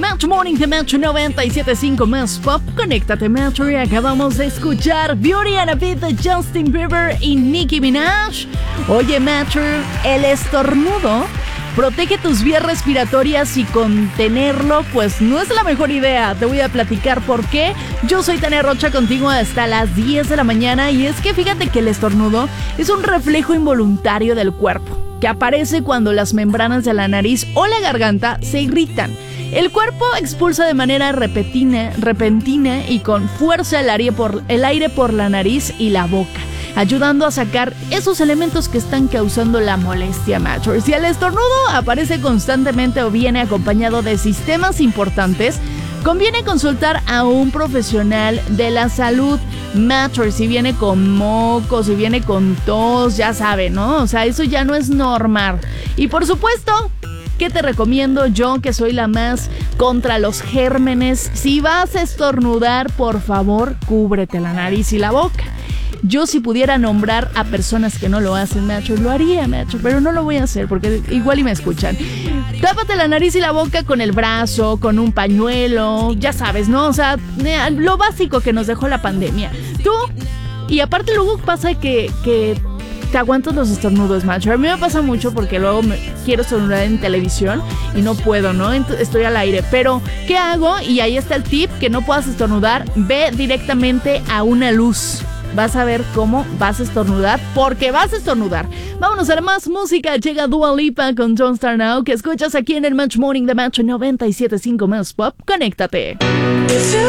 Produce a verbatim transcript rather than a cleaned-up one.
Match Morning de Match noventa y siete punto cinco más Pop. Conéctate, Match. Y acabamos de escuchar Beauty and a Beat de Justin Bieber y Nicki Minaj. Oye, Match, el estornudo protege tus vías respiratorias y contenerlo pues no es la mejor idea. Te voy a platicar por qué. Yo soy Tania Rocha, contigo hasta las diez de la mañana. Y es que fíjate que el estornudo es un reflejo involuntario del cuerpo que aparece cuando las membranas de la nariz o la garganta se irritan. El cuerpo expulsa de manera repentina, repentina y con fuerza el aire, por, el aire por la nariz y la boca, ayudando a sacar esos elementos que están causando la molestia, macho. Si el estornudo aparece constantemente o viene acompañado de sistemas importantes, conviene consultar a un profesional de la salud, macho. Si viene con mocos, si viene con tos, ya sabe, ¿no? O sea, eso ya no es normal. Y por supuesto, ¿qué te recomiendo yo, que soy la más contra los gérmenes? Si vas a estornudar, por favor, cúbrete la nariz y la boca. Yo, si pudiera nombrar a personas que no lo hacen, macho, lo haría, macho, pero no lo voy a hacer porque igual y me escuchan. Tápate la nariz y la boca con el brazo, con un pañuelo, ya sabes, ¿no? O sea, lo básico que nos dejó la pandemia. Tú, y aparte luego pasa que, que te aguantas los estornudos, macho. A mí me pasa mucho porque luego me quiero estornudar en televisión y no puedo, ¿no? Estoy al aire. Pero, ¿qué hago? Y ahí está el tip, que no puedas estornudar. Ve directamente a una luz. Vas a ver cómo vas a estornudar, porque vas a estornudar. Vámonos a más música. Llega Dua Lipa con Don't Start Now, que escuchas aquí en el Match Morning de Match noventa y siete punto cinco más Pop. Conéctate. If you